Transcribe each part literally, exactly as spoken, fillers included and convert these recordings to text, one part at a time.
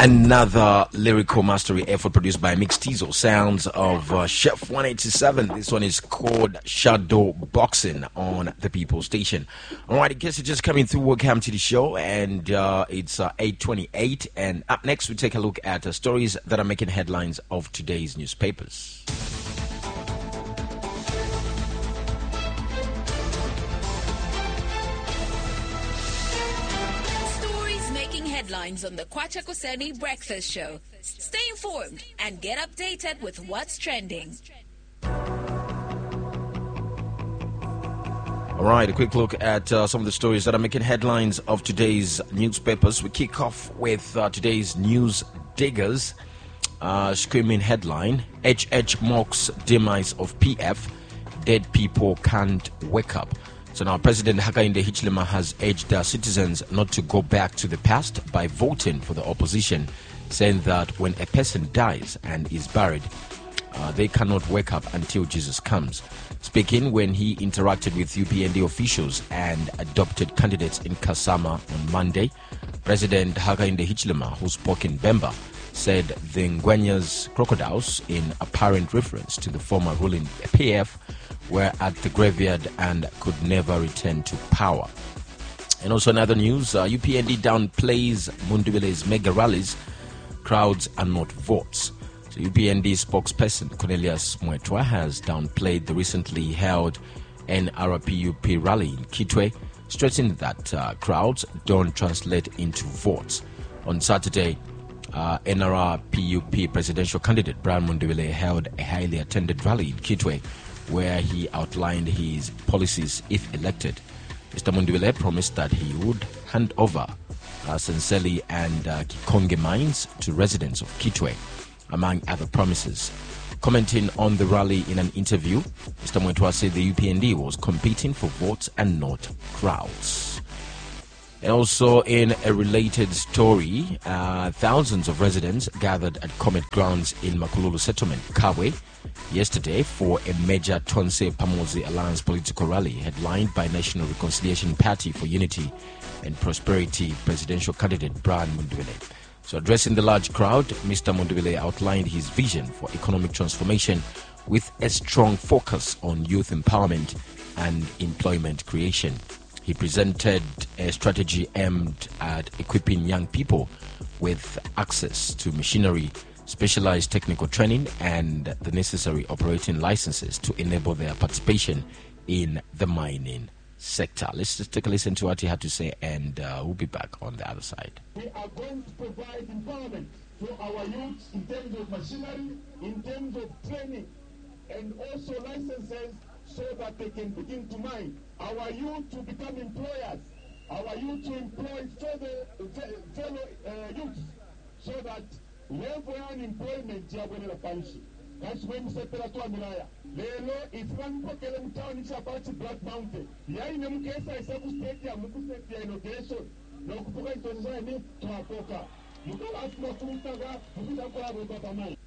Another lyrical mastery effort produced by Mix Tizo. Sounds of uh, Chef one eighty-seven. This one is called Shadow Boxing on the People Station. All right, in case you're just coming through, welcome to the show. And uh, it's uh, eight twenty-eight. And up next, we take a look at uh, stories that are making headlines of today's newspapers. Headlines on the Kwacha Kuseni Breakfast Show. Stay informed and get updated with what's trending. All right, a quick look at uh, some of the stories that are making headlines of today's newspapers. We kick off with uh, today's News Diggers. Uh, screaming headline, H H mocks demise of P F. Dead people can't wake up. So now President Hakainde Hichilema has urged their citizens not to go back to the past by voting for the opposition, saying that when a person dies and is buried, uh, they cannot wake up until Jesus comes. Speaking when he interacted with U P N D officials and adopted candidates in Kasama on Monday, President Hakainde Hichilema, who spoke in Bemba, said the Ngwenya's crocodiles, in apparent reference to the former ruling P F, were at the graveyard and could never return to power. And also in other news, uh, U P N D downplays Mundubele's mega rallies. Crowds are not votes. So U P N D spokesperson Cornelius Mwetwa has downplayed the recently held N R P U P rally in Kitwe, stressing that uh, crowds don't translate into votes. On Saturday, uh, N R P U P presidential candidate Brian Mundubele held a highly attended rally in Kitwe, where he outlined his policies if elected. Mister Mundubele promised that he would hand over uh, Senseli and uh, Kikonge mines to residents of Kitwe, among other promises. Commenting on the rally in an interview, Mister Mwetwa said the U P N D was competing for votes and not crowds. And also in a related story, uh, thousands of residents gathered at Comet Grounds in Makululu Settlement, Kawe, yesterday for a major Tonse Pamozi Alliance political rally headlined by National Reconciliation Party for Unity and Prosperity presidential candidate Brian Mundubele. So addressing the large crowd, Mister Mundubele outlined his vision for economic transformation with a strong focus on youth empowerment and employment creation. He presented a strategy aimed at equipping young people with access to machinery, specialized technical training, and the necessary operating licenses to enable their participation in the mining sector. Let's just take a listen to what he had to say, and uh, we'll be back on the other side. We are going to provide empowerment for our youth in terms of machinery, in terms of training, and also licenses so that they can begin to mine. Our youth to become employers, our youth to employ further fellow uh, youths, so that level unemployment yabonera panshi. Kasi we msepera tu amilaya. Lelo ifran pokele mtaoni chapati Black Mountain. Yai ne mkesa isaku state ya muku state ya inauguration. Na kutoka itonza ni tuakoka. Mukala asma kumtaga, mukita kwa weka tamai.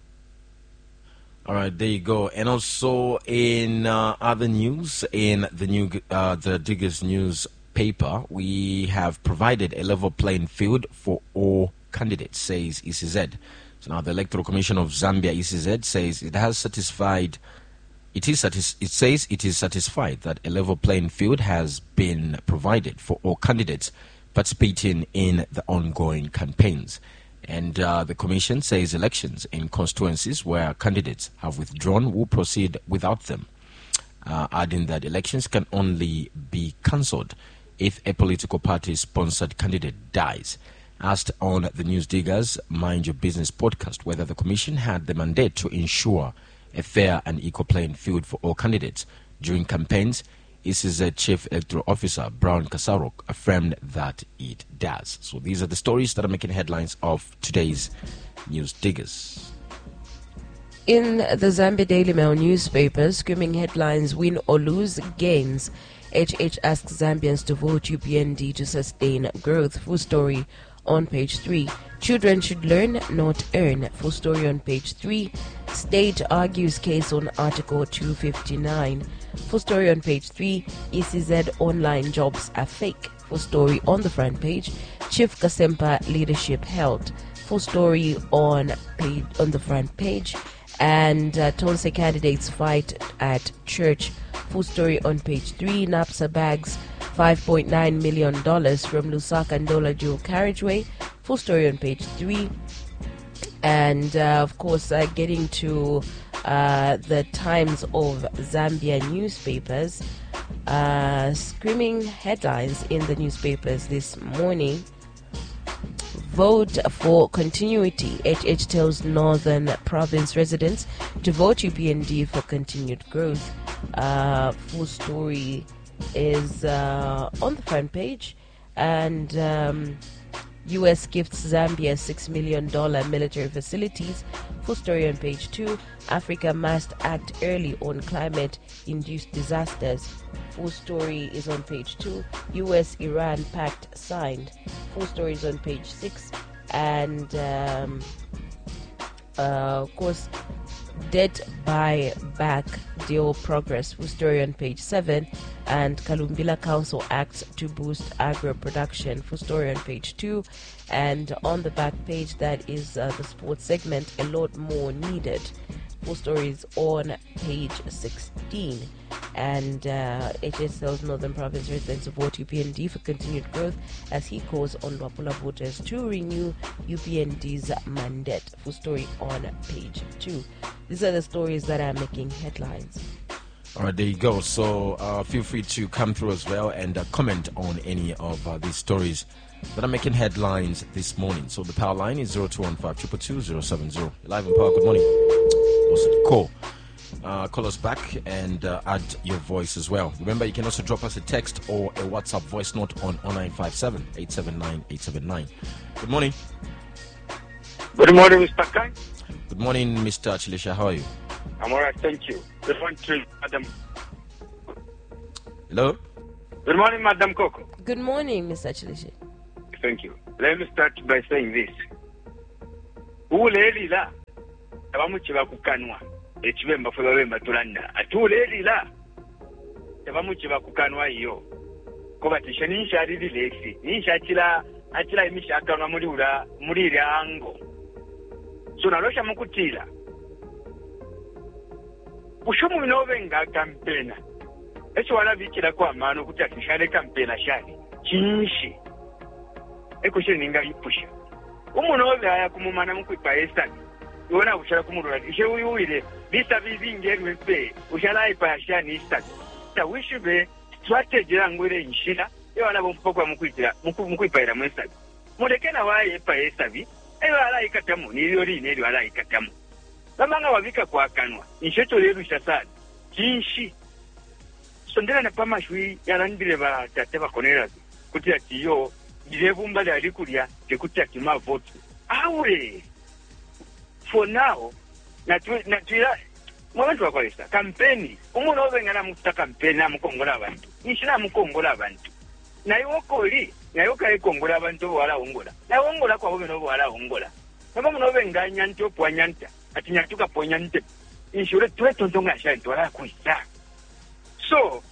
All right, there you go. And also in uh, other news, in the new uh, the Diggers newspaper, we have provided a level playing field for all candidates, says E C Z. So now the Electoral Commission of Zambia, E C Z, says it has satisfied. It is satis- It says it is satisfied that a level playing field has been provided for all candidates participating in the ongoing campaigns. And uh, the Commission says elections in constituencies where candidates have withdrawn will proceed without them, uh, adding that elections can only be cancelled if a political party-sponsored candidate dies. Asked on the News Diggers Mind Your Business podcast whether the Commission had the mandate to ensure a fair and equal playing field for all candidates during campaigns, E C Z Chief Electoral Officer Brown Kasarok affirmed that it does. So these are the stories that are making headlines of today's News Diggers. In the Zambia Daily Mail newspaper, screaming headlines, win or lose, gains. H H asks Zambians to vote U P N D to sustain growth. Full story on page three. Children should learn, not earn. Full story on page three. State argues case on Article two fifty-nine. Full story on page three. E C Z online jobs are fake. Full story on the front page. Chief Kasempa leadership held. Full story on page, on the front page. And uh, Tonse candidates fight at church. Full story on page three. NAPSA bags five point nine million dollars from Lusaka and Ndola dual carriageway. Full story on page three. And uh, of course, uh, getting to uh, the Times of Zambia newspapers, uh, screaming headlines in the newspapers this morning. Vote for continuity. H H tells Northern Province residents to vote U P N D for continued growth. Uh, full story is uh, on the front page. And um, U S gifts Zambia six million dollars military facilities. Full story on page two. Africa must act early on climate-induced disasters. Full story is on page two. U S Iran pact signed. Full story is on page six. And um, uh, of course, debt buyback deal progress. Full story on page seven. And Kalumbila Council acts to boost agro production. Full story on page two. And on the back page, that is uh, the sports segment. A lot more needed. Full stories on page sixteen. And uh, H S tells Northern Province residents to vote U P N D for continued growth as he calls on Lwapula voters to renew U P N D's mandate. Full story on page two. These are the stories that are making headlines. All right, there you go. So uh, feel free to come through as well and uh, comment on any of uh, these stories that are making headlines this morning. So the power line is zero two one five two two two zero seven zero. Live in power, good morning. Also call. Uh, call us back and uh, add your voice as well. Remember, you can also drop us a text or a WhatsApp voice note on oh nine five seven, eight seven nine, eight seven nine. Good morning. Good morning, Mister Kang. Good morning, Mister Chilisha. How are you? I'm all right, thank you. Good morning to Madam. Hello? Good morning, Madam Coco. Good morning, Mister Chilisha. Thank you. Let me start by saying this. Ulelila abamuchiba kukanwa ekibemba fe babemba tulanda atulelila abamuchiba kukanwa iyo koba tishanisha alili lesi nisha chila achila imisha akanwa muri ura muri ryango so nalosha mukutila ushomu binobenga kampena echo wala bikira kwa mano kuti atishale kampena shani chinshi eko sheninga yipusha umuntu obe aya kumumana mukwipa esani yona ushara kumurura ishe uyuire bisa bizingerwe pe ushala ipa shani isani ta wishibe strategy langwere inshira yona bomfokwa mukwitira mukwipaira mwesani mulekena waye pa esabi eyo ala ikatamu niyo line eyo ala ikatamu bamanga wabika kwa kanwa insheto leru shasani chinshi sondera na pamashui yalandire ba tateba konera kuti atiyo direvumba la likulia tekuti atima vote awe for now na tu na tira mwanzo wa kwalisa kampeni umuntu obengana mukita kampeni amukongola abantu nishina amukongola abantu nayo okoli nayo kai kongola abantu wala ongola na ongola kwa bobe no wala ongola kama muno obenganya nto pwanyanta atinyatuka pwanyante inshure tweto ndonga shanto wala kuisa so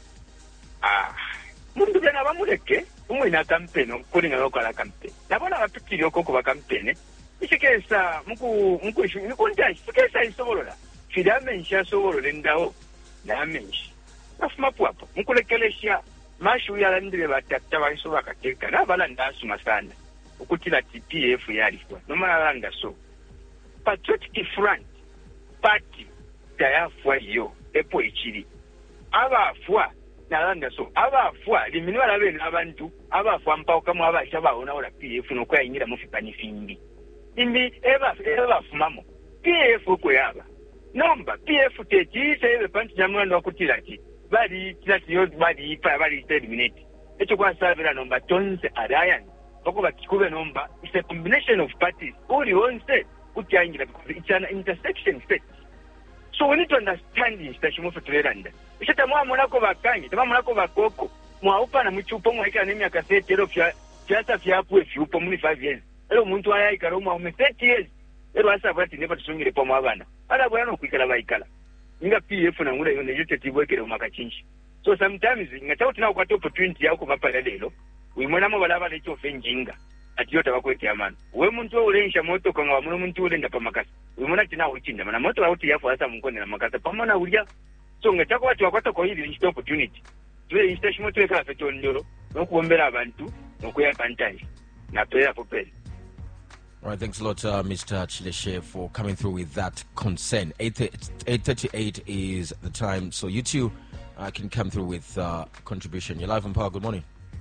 ah mundu jana bamuleke umwina kampeni kulinga lokala kampeni nabona bapikiri okoko ba kampeni ikekesa muku muku nikonja ikekesa isobolola fidamensha sobolola ndawo namenshi afuma pwapo mukulekelesha mashu yalandire batatta bayisoba kateka nabala ndasuma sana ukutila T P F yalifwa nomalanga so Patriotic Front Party tayafwa yo epo ichiri abafwa nalanda so abafwa liminwa labene abantu abafwa mpao kama abasha baona ola P F no kwayingira mufipani findi imbi eba eba fumamo P F ko yaba nomba P F teji sebe panti jamwando akutilati bali tilati yo bali ipa bali terminate echo kwa savera nomba Tonse Alliance okuba kikube nomba is a combination of parties uli onse utyangira because it's an intersection state. So we need to understand this tashimufu tuleranda ishata mwa mulako bakangi tama mulako bakoko mwaupa na mchupo mweka nemi akasetero fya fyasa fyapwe fyupo muni five years elo muntu ayayikala omwa ume thirty years elo asaba ati never tusungire pa mwabana ala bwana okwikala bayikala inga P F na ngula yone yote tibwekere umakachinji so sometimes ngatawo tina ukwata opportunity yako mapala lelo wimwenamo balaba lechofe njinga ati yote bakwete amana we muntu ulensha moto kwa nga muno muntu ulenda pa makasa wimona tina uchinda mana moto auti yafu asa mungone na makasa pamona ulya so ngetako watu wakwata kwa hili nchito opportunity tuwe instashimo tuwe kala feto ndoro nokuombela abantu nokuya pantani na pela popeli. All right, thanks a lot, uh, Mister Chileshe, for coming through with that concern. eight thirty-eight is the time, so you two uh, can come through with uh, contribution. You're live on Power. Good morning.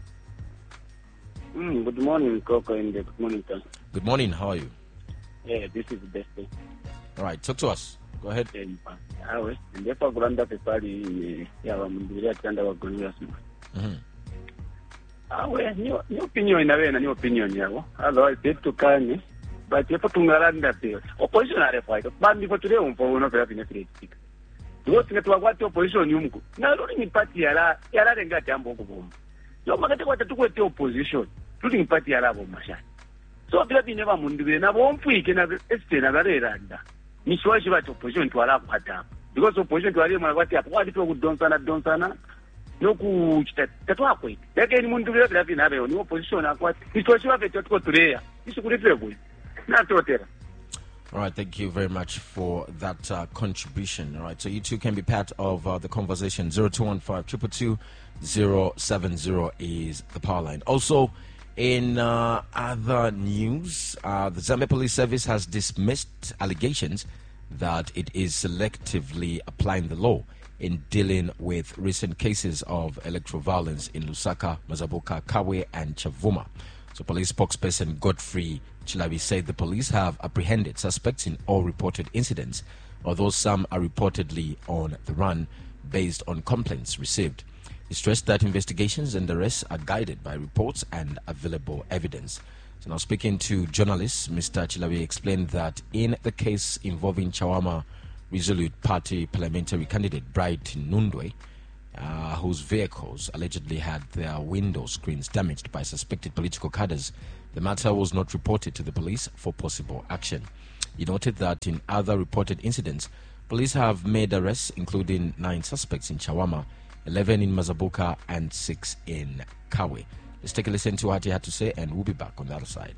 Mm, good morning, Coco, and good morning, Tom. Good morning. How are you? Yeah, this is the best day. All right, talk to us. Go ahead. Awe, ndepa granda pepali ya wa mundiria kanda wa gonia sima. Mhm. Awe, ni ni opinion inawe na ni opinion yao. Otherwise, they to kani, but yepo tungaranda pia. Opposition are fight. Bandi for today umpo uno pera pine critic. Wote ngetu wagwati opposition yumko. Na lori ni party yara, yara renga jambo kubomu. Yo makate kwa tatuko te opposition. Lori ni party yara bo mashani. So bila bine ba mundiwe na bompu ike na este na gareranda. Ni shwashi ba opposition twala kwata. Because opposition twali mwana kwati hapo kwati to kudonsana donsana. Noku tatwa kwete. Yake ni mundu bila bila nabe ni opposition akwati. Ishwashi ba veto tuko tuleya. Isikuletwe boy. Na totera. All right, thank you very much for that uh, contribution. All right, so you two can be part of uh, the conversation. zero two one five two two two zero seven zero is the power line. Also, in uh, other news, uh, the Zambia Police Service has dismissed allegations that it is selectively applying the law in dealing with recent cases of electoral violence in Lusaka, Mazabuka, Kawe, and Chavuma. So police spokesperson Godfrey Chilabi said the police have apprehended suspects in all reported incidents, although some are reportedly on the run based on complaints received. He stressed that investigations and arrests are guided by reports and available evidence. So now speaking to journalists, Mister Chilabi explained that in the case involving Chawama Resolute Party parliamentary candidate Bright Nundwe, Uh, whose vehicles allegedly had their window screens damaged by suspected political cadres, the matter was not reported to the police for possible action. He noted that in other reported incidents, police have made arrests including nine suspects in Chawama, eleven in Mazabuka, and six in Kawe. Let's take a listen to what he had to say, and we'll be back on the other side.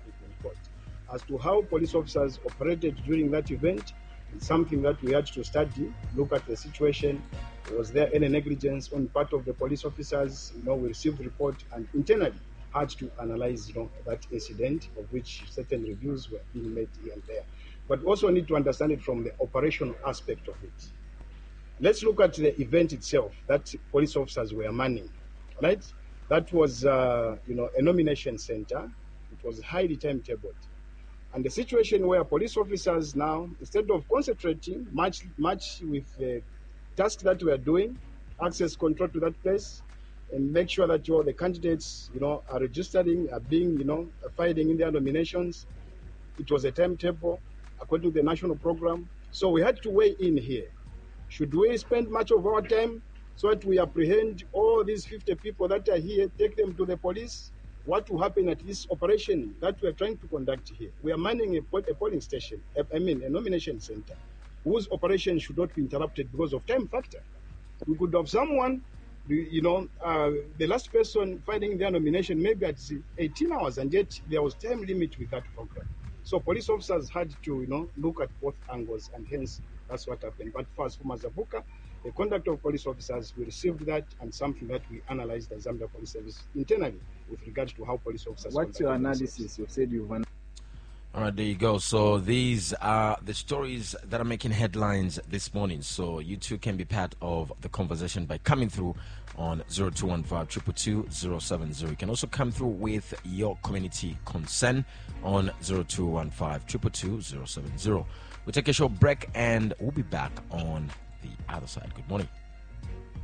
As to how police officers operated during that event, it's something that we had to study, look at the situation. Was there any negligence on part of the police officers? You know, we received the report and internally had to analyze, you know, that incident, of which certain reviews were being made here and there. But also need to understand it from the operational aspect of it. Let's look at the event itself that police officers were manning, right? That was, uh, you know, a nomination center. It was highly timetabled. And the situation where police officers now, instead of concentrating much, much with the task that we are doing, access control to that place, and make sure that you know, the candidates, you know, are registering, are being, you know, filing in their nominations. It was a timetable according to the national program. So we had to weigh in here. Should we spend much of our time so that we apprehend all these fifty people that are here, take them to the police? What will happen at this operation that we are trying to conduct here? We are manning a, a polling station, I mean, a nomination center, whose operation should not be interrupted because of time factor. We could have someone, you know, uh, the last person filing their nomination maybe at eighteen hours, and yet there was time limit with that program. So police officers had to, you know, look at both angles, and hence that's what happened. But for us, for Mazabuka, the conduct of police officers, we received that and something that we analyzed as Zambia Police Service internally with regards to how police officers. What's your analysis? You said you've an- All right, there you go. So these are the stories that are making headlines this morning. So you too can be part of the conversation by coming through on zero two one five two two two zero seven zero. You can also come through with your community concern on zero two one five two two two zero seven zero. We'll take a short break and we'll be back on the other side. Good morning.